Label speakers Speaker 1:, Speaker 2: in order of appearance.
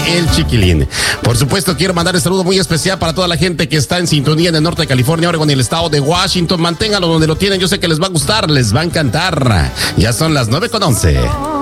Speaker 1: el Chiquilín. Por supuesto, quiero mandar un saludo muy especial para toda la gente que está en sintonía en el norte de California, Oregon y el estado de Washington. Manténganlo donde lo tienen, yo sé que les va a gustar, les va a encantar. Ya son las 9:11.